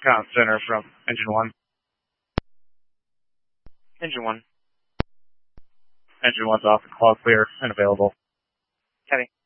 Comm Center from Engine 1. Engine 1. Engine 1's off, cloud clear and available. Copy.